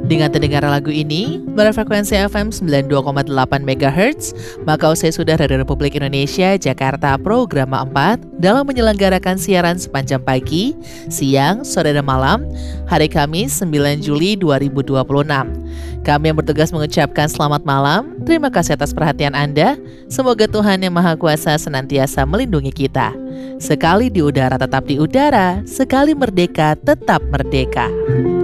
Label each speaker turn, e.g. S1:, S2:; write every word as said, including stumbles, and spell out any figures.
S1: Dengan terdengar lagu ini, berfrekuensi F M sembilan puluh dua koma delapan megahertz, maka usai sudah Radio Republik Indonesia Jakarta Program empat dalam menyelenggarakan siaran sepanjang pagi, siang, sore dan malam, hari Kamis sembilan Juli dua ribu dua puluh enam. Kami yang bertugas mengucapkan selamat malam, terima kasih atas perhatian Anda, semoga Tuhan Yang Maha Kuasa senantiasa melindungi kita. Sekali di udara tetap di udara, sekali merdeka tetap merdeka.